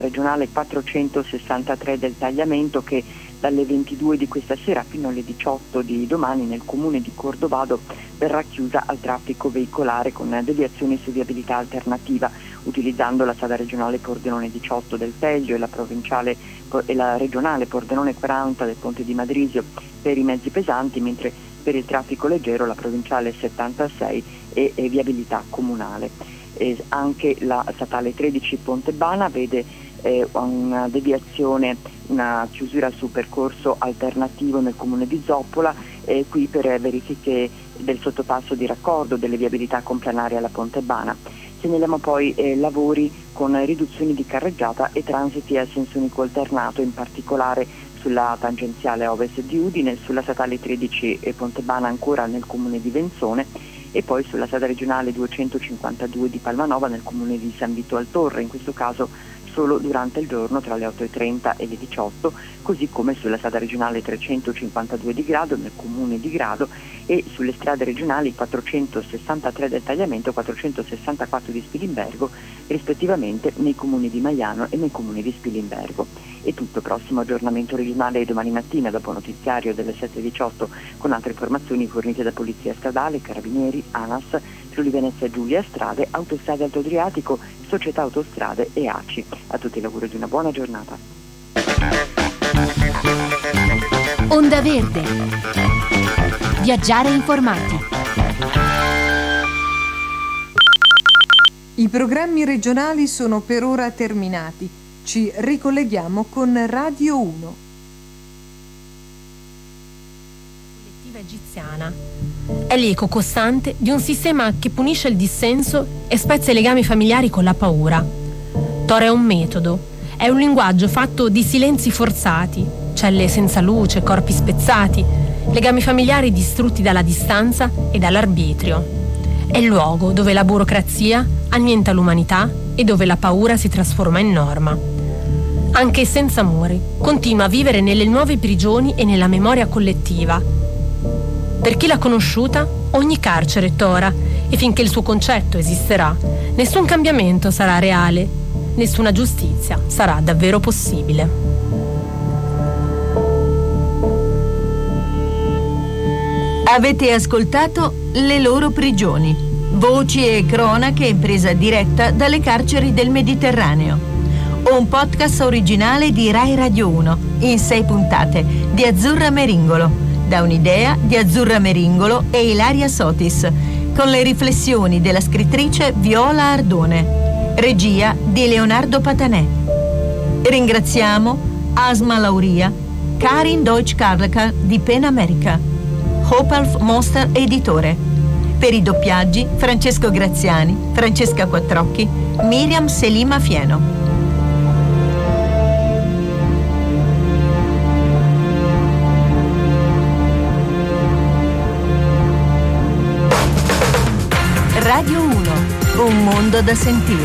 regionale 463 del Tagliamento, che dalle 22 di questa sera fino alle 18 di domani nel comune di Cordovado verrà chiusa al traffico veicolare con deviazioni su viabilità alternativa, utilizzando la strada regionale Pordenone 18 del Peggio e la regionale Pordenone 40 del Ponte di Madrisio per i mezzi pesanti, mentre per il traffico leggero la provinciale 76 e viabilità comunale. Anche la statale 13 Pontebana vede una deviazione, una chiusura su percorso alternativo nel comune di Zoppola, qui per verifiche del sottopasso di raccordo delle viabilità complenarie alla Pontebana. Segnaliamo poi lavori con riduzioni di carreggiata e transiti a senso unico alternato, in particolare sulla tangenziale ovest di Udine, sulla statale 13 Pontebana ancora nel comune di Venzone e poi sulla strada regionale 252 di Palmanova nel comune di San Vito al Torre, in questo caso solo durante il giorno tra le 8:30 e le 18, così come sulla strada regionale 352 di Grado nel comune di Grado e sulle strade regionali 463 del Tagliamento e 464 di Spilimbergo, rispettivamente nei comuni di Maiano e nel comune di Spilimbergo. È tutto, prossimo aggiornamento regionale domani mattina dopo notiziario delle 7:18 con altre informazioni fornite da Polizia Stradale, Carabinieri, ANAS, Friuli Venezia Giulia, Strade, Autostrade Alto Adriatico, Società Autostrade e ACI. A tutti l'auguro di una buona giornata. Onda Verde. Viaggiare informati. I programmi regionali sono per ora terminati. Ci ricolleghiamo con Radio 1. Collettiva egiziana è l'eco costante di un sistema che punisce il dissenso e spezza i legami familiari con la paura. Tora è un metodo, è un linguaggio fatto di silenzi forzati, celle senza luce, corpi spezzati, legami familiari distrutti dalla distanza e dall'arbitrio. È il luogo dove la burocrazia annienta l'umanità e dove la paura si trasforma in norma. Anche senza muri, continua a vivere nelle nuove prigioni e nella memoria collettiva. Per chi l'ha conosciuta, ogni carcere è Tora, e finché il suo concetto esisterà, nessun cambiamento sarà reale, nessuna giustizia sarà davvero possibile. Avete ascoltato Le loro prigioni, voci e cronache in presa diretta dalle carceri del Mediterraneo. Un podcast originale di Rai Radio 1, in 6 puntate, di Azzurra Meringolo, da un'idea di Azzurra Meringolo e Ilaria Sotis, con le riflessioni della scrittrice Viola Ardone, regia di Leonardo Patanè. Ringraziamo Asma Lauria, Karin Deutsch-Karlka di Pen America, Hopalf Monster Editore. Per i doppiaggi Francesco Graziani, Francesca Quattrocchi, Miriam Selima Fieno. Radio 1, un mondo da sentire.